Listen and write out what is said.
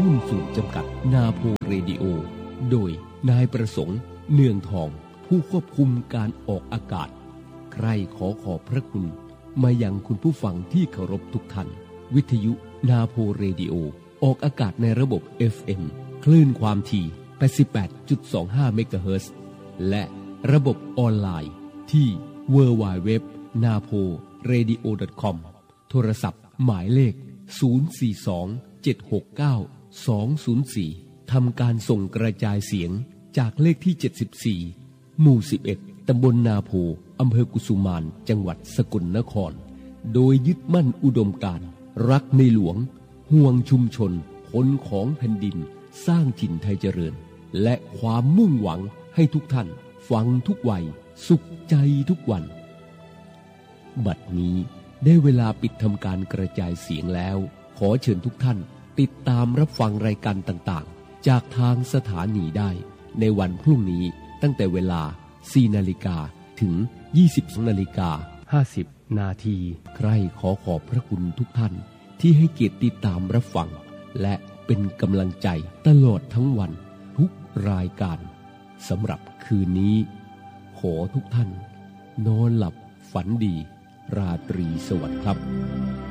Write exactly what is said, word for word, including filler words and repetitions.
หุ้นส่วนจำกัดนาโพเรดิโอโดยนายประสงค์เนืองทองผู้ควบคุมการออกอากาศใครขอขอบพระคุณมายังคุณผู้ฟังที่เคารพทุกท่านวิทยุนาโพเรดิโอออกอากาศในระบบ เอฟ เอ็ม คลื่นความถี่ แปดสิบแปดจุดสองห้า เมกะเฮิรตซ์ และระบบออนไลน์ที่ ดับเบิลยู ดับเบิลยู ดับเบิลยู ดอท นา โพ เรดิโอ ดอท คอม โทรศัพท์หมายเลข ศูนย์ สี่ สอง เจ็ด หก เก้า สอง ศูนย์ สี่ ทำการส่งกระจายเสียงจากเลขที่ เจ็ดสิบสี่ หมู่ สิบเอ็ด ตำบลนาโพอำเภอกุสุมานจังหวัดสกลนครโดยยึดมั่นอุดมการณ์รักในหลวงห่วงชุมชนคนของแผ่นดินสร้างถิ่นไทยเจริญและความมุ่งหวังให้ทุกท่านฟังทุกวัยสุขใจทุกวันบัดนี้ได้เวลาปิดทำการกระจายเสียงแล้วขอเชิญทุกท่านติดตามรับฟังรายการต่างๆจากทางสถานีได้ในวันพรุ่งนี้ตั้งแต่เวลา สี่ นาฬิกาถึง ยี่สิบสอง นาฬิกา ห้าสิบ นาทีใครขอขอบพระคุณทุกท่านที่ให้เกียรติติดตามรับฟังและเป็นกำลังใจตลอดทั้งวันทุกรายการสำหรับคืนนี้ขอทุกท่านนอนหลับฝันดีราตรีสวัสดิ์ครับ